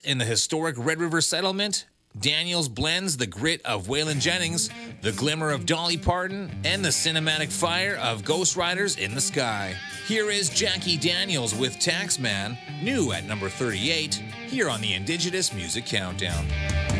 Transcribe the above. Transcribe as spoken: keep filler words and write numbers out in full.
In the historic Red River settlement, Daniels blends the grit of Waylon Jennings, the glimmer of Dolly Parton, and the cinematic fire of Ghost Riders in the Sky. Here is Jackie Daniels with Taxman, new at number thirty-eight, here on the Indigenous Music Countdown.